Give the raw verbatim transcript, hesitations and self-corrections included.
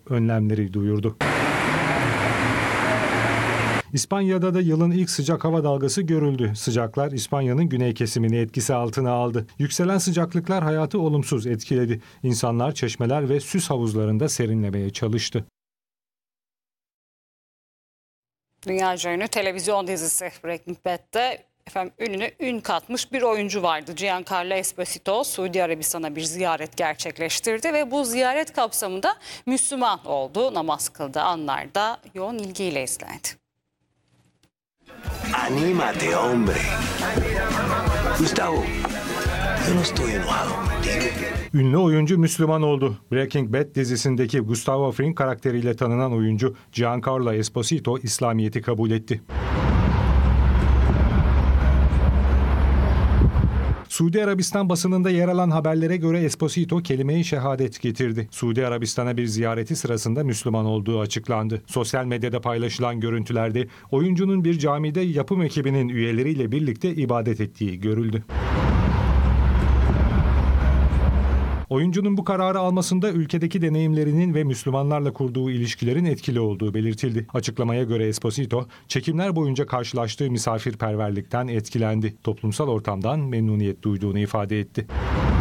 önlemleri duyurdu. İspanya'da da yılın ilk sıcak hava dalgası görüldü. Sıcaklar İspanya'nın güney kesimini etkisi altına aldı. Yükselen sıcaklıklar hayatı olumsuz etkiledi. İnsanlar çeşmeler ve süs havuzlarında serinlemeye çalıştı. Dünyaca ünlü televizyon dizisi Breaking Bad'de efendim ününe ün katmış bir oyuncu vardı. Giancarlo Esposito Suudi Arabistan'a bir ziyaret gerçekleştirdi ve bu ziyaret kapsamında Müslüman oldu. Namaz kıldığı anlarda yoğun ilgiyle izlendi. Anímate, hombre. Gustavo, yo no estoy enojado contigo. Ünlü oyuncu Müslüman oldu. Breaking Bad dizisindeki Gustavo Fring karakteriyle tanınan oyuncu Giancarlo Esposito İslamiyet'i kabul etti. Suudi Arabistan basınında yer alan haberlere göre Esposito kelime-i şehadet getirdi. Suudi Arabistan'a bir ziyareti sırasında Müslüman olduğu açıklandı. Sosyal medyada paylaşılan görüntülerde oyuncunun bir camide yapım ekibinin üyeleriyle birlikte ibadet ettiği görüldü. Oyuncunun bu kararı almasında ülkedeki deneyimlerinin ve Müslümanlarla kurduğu ilişkilerin etkili olduğu belirtildi. Açıklamaya göre Esposito, çekimler boyunca karşılaştığı misafirperverlikten etkilendi. Toplumsal ortamdan memnuniyet duyduğunu ifade etti.